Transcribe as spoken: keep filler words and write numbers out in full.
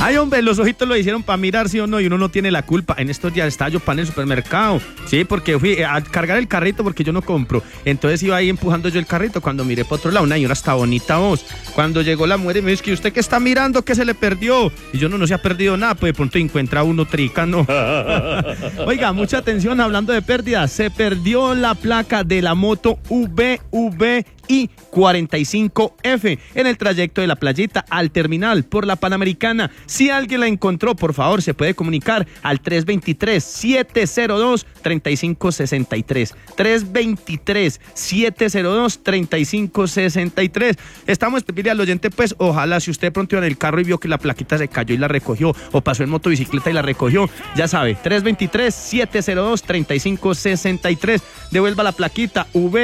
Ay, hombre, los ojitos lo hicieron para mirar, sí o no, y uno no tiene la culpa. En estos días estaba yo para en el supermercado, sí, porque fui a cargar el carrito porque yo no compro. Entonces iba ahí empujando yo el carrito cuando miré para otro lado, una señora está bonita voz. Cuando llegó la mujer y me dice, que ¿usted qué está mirando? ¿Qué se le perdió? Y yo, no, no se ha perdido nada, pues de pronto encuentra uno tricano. Oiga, mucha atención, hablando de pérdidas, se perdió la placa de la moto V V I cuarenta y cinco F en el trayecto de la Playita al terminal por la Panamericana. Si alguien la encontró, por favor, se puede comunicar al tres dos tres, siete cero dos, tres cinco seis tres. tres dos tres, siete cero dos, tres cinco seis tres. Estamos pidiendo al oyente, pues, ojalá si usted pronto iba en el carro y vio que la plaquita se cayó y la recogió, o pasó en motobicicleta y la recogió, ya sabe, tres dos tres, siete cero dos, tres cinco seis tres. Devuelva la plaquita V